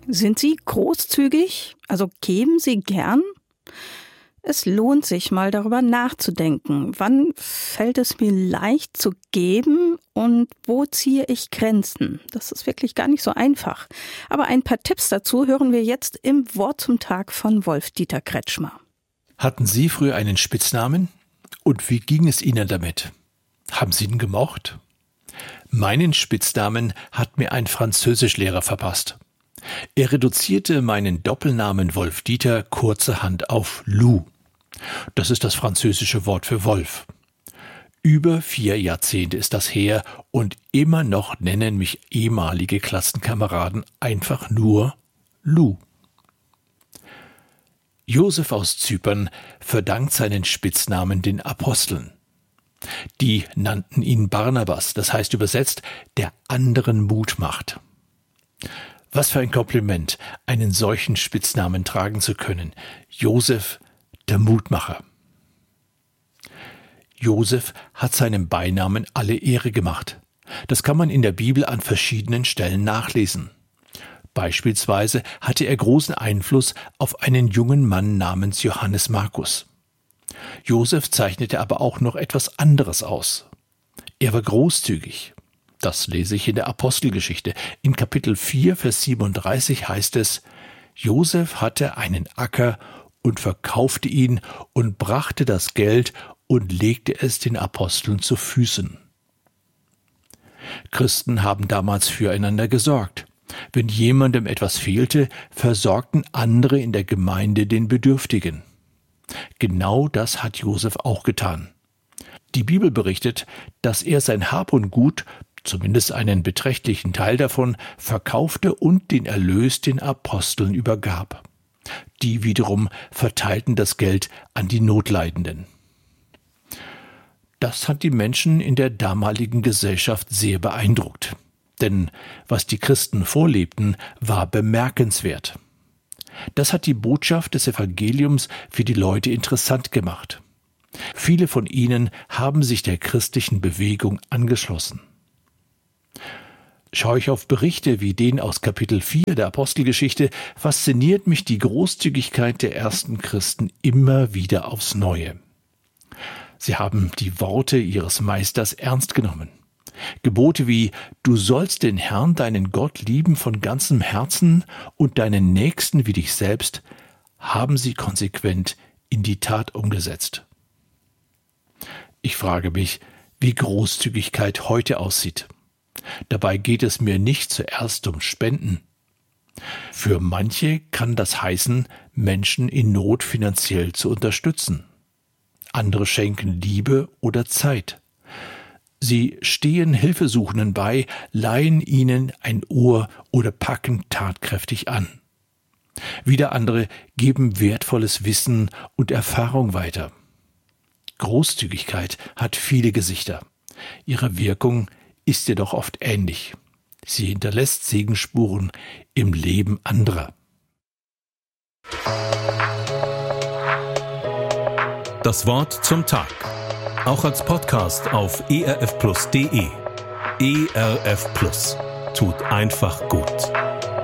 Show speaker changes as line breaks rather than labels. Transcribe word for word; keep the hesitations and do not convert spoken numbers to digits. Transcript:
Sind Sie großzügig? Also geben Sie gern? Es lohnt sich mal darüber nachzudenken. Wann fällt es mir leicht zu geben und wo ziehe ich Grenzen? Das ist wirklich gar nicht so einfach. Aber ein paar Tipps dazu hören wir jetzt im Wort zum Tag von Wolf-Dieter Kretschmer.
Hatten Sie früher einen Spitznamen? Und wie ging es Ihnen damit? Haben Sie ihn gemocht? Meinen Spitznamen hat mir ein Französischlehrer verpasst. Er reduzierte meinen Doppelnamen Wolf-Dieter kurzerhand auf Lou. Das ist das französische Wort für Wolf. Über vier Jahrzehnte ist das her und immer noch nennen mich ehemalige Klassenkameraden einfach nur Lou. Josef aus Zypern verdankt seinen Spitznamen den Aposteln. Die nannten ihn Barnabas, das heißt übersetzt, der anderen Mut macht. Was für ein Kompliment, einen solchen Spitznamen tragen zu können. Josef, der Mutmacher. Josef hat seinem Beinamen alle Ehre gemacht. Das kann man in der Bibel an verschiedenen Stellen nachlesen. Beispielsweise hatte er großen Einfluss auf einen jungen Mann namens Johannes Markus. Josef zeichnete aber auch noch etwas anderes aus. Er war großzügig. Das lese ich in der Apostelgeschichte. In Kapitel vier, Vers siebenunddreißig heißt es: Josef hatte einen Acker und verkaufte ihn und brachte das Geld und legte es den Aposteln zu Füßen. Christen haben damals füreinander gesorgt. Wenn jemandem etwas fehlte, versorgten andere in der Gemeinde den Bedürftigen. Genau das hat Josef auch getan. Die Bibel berichtet, dass er sein Hab und Gut, zumindest einen beträchtlichen Teil davon, verkaufte und den Erlös den Aposteln übergab. Die wiederum verteilten das Geld an die Notleidenden. Das hat die Menschen in der damaligen Gesellschaft sehr beeindruckt. Denn was die Christen vorlebten, war bemerkenswert. Das hat die Botschaft des Evangeliums für die Leute interessant gemacht. Viele von ihnen haben sich der christlichen Bewegung angeschlossen. Schaue ich auf Berichte wie den aus Kapitel vier der Apostelgeschichte, fasziniert mich die Großzügigkeit der ersten Christen immer wieder aufs Neue. Sie haben die Worte ihres Meisters ernst genommen. Gebote wie „Du sollst den Herrn, deinen Gott, lieben von ganzem Herzen und deinen Nächsten wie dich selbst“, haben sie konsequent in die Tat umgesetzt. Ich frage mich, wie Großzügigkeit heute aussieht. Dabei geht es mir nicht zuerst um Spenden. Für manche kann das heißen, Menschen in Not finanziell zu unterstützen. Andere schenken Liebe oder Zeit. Sie stehen Hilfesuchenden bei, leihen ihnen ein Ohr oder packen tatkräftig an. Wieder andere geben wertvolles Wissen und Erfahrung weiter. Großzügigkeit hat viele Gesichter. Ihre Wirkung ist jedoch oft ähnlich. Sie hinterlässt Segensspuren im Leben anderer.
Das Wort zum Tag. Auch als Podcast auf e r f plus punkt d e. E R F Plus. Tut einfach gut.